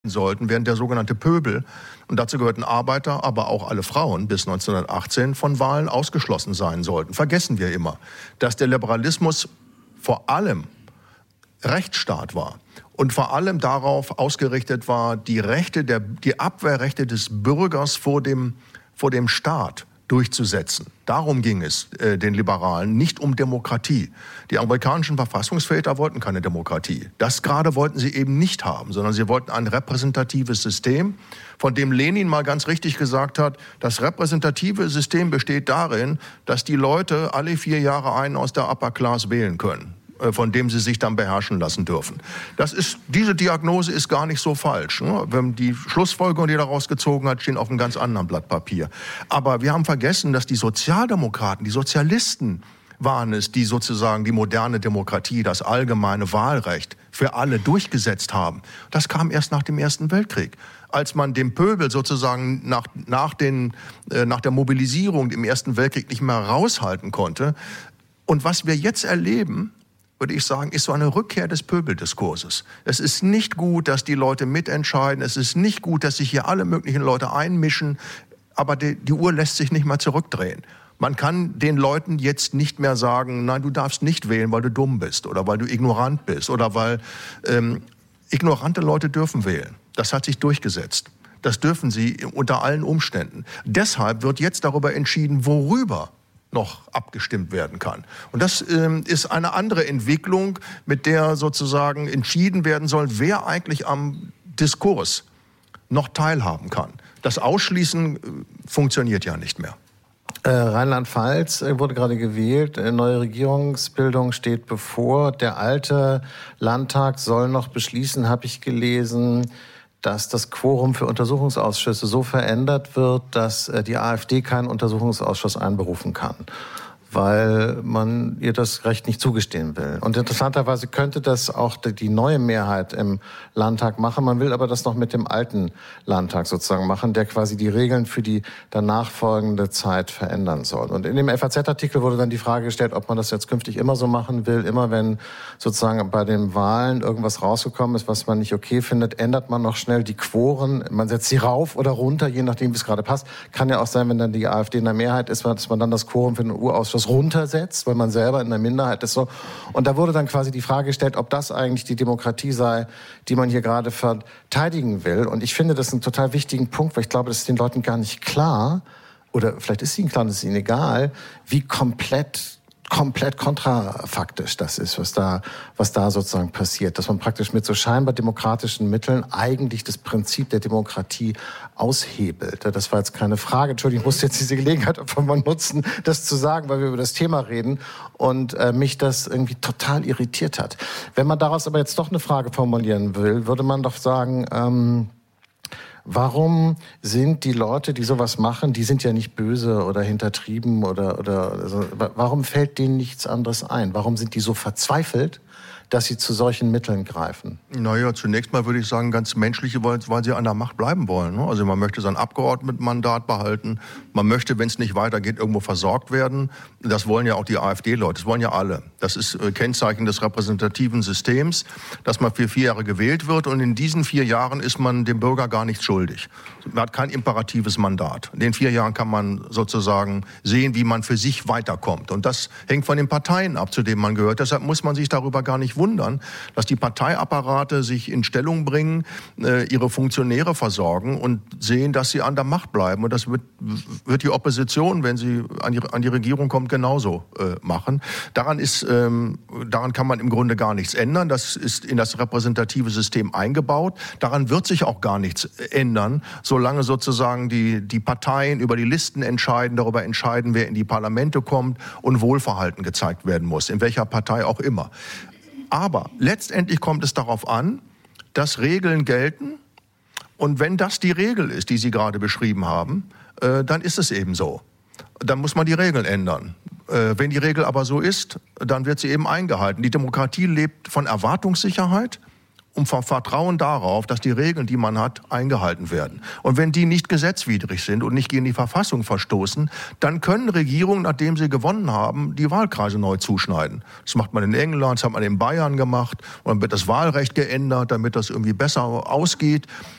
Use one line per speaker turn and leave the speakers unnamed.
sollten, während der sogenannte Pöbel, und dazu gehörten Arbeiter, aber auch alle Frauen bis 1918, von Wahlen ausgeschlossen sein sollten. Vergessen wir immer, dass der Liberalismus vor allem Rechtsstaat war und vor allem darauf ausgerichtet war, die Abwehrrechte des Bürgers vor dem Staat durchzusetzen. Darum ging es den Liberalen, nicht um Demokratie. Die amerikanischen Verfassungsväter wollten keine Demokratie. Das gerade wollten sie eben nicht haben, sondern sie wollten ein repräsentatives System, von dem Lenin mal ganz richtig gesagt hat, das repräsentative System besteht darin, dass die Leute alle 4 Jahre einen aus der Upper Class wählen können, von dem sie sich dann beherrschen lassen dürfen. Diese Diagnose ist gar nicht so falsch. Ne? Die Schlussfolgerungen, die daraus gezogen hat, stehen auf einem ganz anderen Blatt Papier. Aber wir haben vergessen, dass die Sozialdemokraten, die Sozialisten waren es, die sozusagen die moderne Demokratie, das allgemeine Wahlrecht für alle durchgesetzt haben. Das kam erst nach dem Ersten Weltkrieg. Als man dem Pöbel sozusagen nach der Mobilisierung im Ersten Weltkrieg nicht mehr raushalten konnte. Und was wir jetzt erleben, würde ich sagen, ist so eine Rückkehr des Pöbeldiskurses. Es ist nicht gut, dass die Leute mitentscheiden. Es ist nicht gut, dass sich hier alle möglichen Leute einmischen. Aber die Uhr lässt sich nicht mehr zurückdrehen. Man kann den Leuten jetzt nicht mehr sagen, nein, du darfst nicht wählen, weil du dumm bist oder weil du ignorant bist oder weil ignorante Leute dürfen wählen. Das hat sich durchgesetzt. Das dürfen sie unter allen Umständen. Deshalb wird jetzt darüber entschieden, worüber noch abgestimmt werden kann. Und das ist eine andere Entwicklung, mit der sozusagen entschieden werden soll, wer eigentlich am Diskurs noch teilhaben kann. Das Ausschließen funktioniert ja nicht mehr.
Rheinland-Pfalz wurde gerade gewählt, neue Regierungsbildung steht bevor. Der alte Landtag soll noch beschließen, habe ich gelesen, dass das Quorum für Untersuchungsausschüsse so verändert wird, dass die AfD keinen Untersuchungsausschuss einberufen kann, weil man ihr das Recht nicht zugestehen will. Und interessanterweise könnte das auch die neue Mehrheit im Landtag machen. Man will aber das noch mit dem alten Landtag sozusagen machen, der quasi die Regeln für die danach folgende Zeit verändern soll. Und in dem FAZ-Artikel wurde dann die Frage gestellt, ob man das jetzt künftig immer so machen will. Immer wenn sozusagen bei den Wahlen irgendwas rausgekommen ist, was man nicht okay findet, ändert man noch schnell die Quoren. Man setzt sie rauf oder runter, je nachdem, wie es gerade passt. Kann ja auch sein, wenn dann die AfD in der Mehrheit ist, dass man dann das Quorum für den Urausschuss runtersetzt, weil man selber in der Minderheit ist. So. Und da wurde dann quasi die Frage gestellt, ob das eigentlich die Demokratie sei, die man hier gerade verteidigen will. Und ich finde das einen total wichtigen Punkt, weil ich glaube, das ist den Leuten gar nicht klar, oder vielleicht ist es ihnen klar, das ist ihnen egal, wie komplett kontrafaktisch das ist, was da sozusagen passiert. Dass man praktisch mit so scheinbar demokratischen Mitteln eigentlich das Prinzip der Demokratie aushebelt. Das war jetzt keine Frage. Entschuldigung, ich muss jetzt diese Gelegenheit einfach mal nutzen, das zu sagen, weil wir über das Thema reden und mich das irgendwie total irritiert hat. Wenn man daraus aber jetzt doch eine Frage formulieren will, würde man doch sagen, warum sind die Leute, die sowas machen, die sind ja nicht böse oder hintertrieben oder also, warum fällt denen nichts anderes ein? Warum sind die so verzweifelt, dass sie zu solchen Mitteln greifen?
Naja, zunächst mal würde ich sagen, ganz menschliche, weil sie an der Macht bleiben wollen. Ne? Also man möchte sein Abgeordnetenmandat behalten, man möchte, wenn es nicht weitergeht, irgendwo versorgt werden. Das wollen ja auch die AfD-Leute, das wollen ja alle. Das ist Kennzeichen des repräsentativen Systems, dass man für 4 Jahre gewählt wird und in diesen 4 Jahren ist man dem Bürger gar nichts schuldig. Man hat kein imperatives Mandat. In den 4 Jahren kann man sozusagen sehen, wie man für sich weiterkommt. Und das hängt von den Parteien ab, zu denen man gehört. Deshalb muss man sich darüber gar nicht wundern, dass die Parteiapparate sich in Stellung bringen, ihre Funktionäre versorgen und sehen, dass sie an der Macht bleiben. Und das wird die Opposition, wenn sie an die Regierung kommt, genauso machen. Daran kann man im Grunde gar nichts ändern. Das ist in das repräsentative System eingebaut. Daran wird sich auch gar nichts ändern, solange sozusagen die Parteien über die Listen entscheiden, darüber entscheiden, wer in die Parlamente kommt und Wohlverhalten gezeigt werden muss, in welcher Partei auch immer. Aber letztendlich kommt es darauf an, dass Regeln gelten. Und wenn das die Regel ist, die Sie gerade beschrieben haben, dann ist es eben so. Dann muss man die Regeln ändern. Wenn die Regel aber so ist, dann wird sie eben eingehalten. Die Demokratie lebt von Erwartungssicherheit um Vertrauen darauf, dass die Regeln, die man hat, eingehalten werden. Und wenn die nicht gesetzwidrig sind und nicht gegen die Verfassung verstoßen, dann können Regierungen, nachdem sie gewonnen haben, die Wahlkreise neu zuschneiden. Das macht man in England, das hat man in Bayern gemacht. Und dann wird das Wahlrecht geändert, damit das irgendwie besser ausgeht.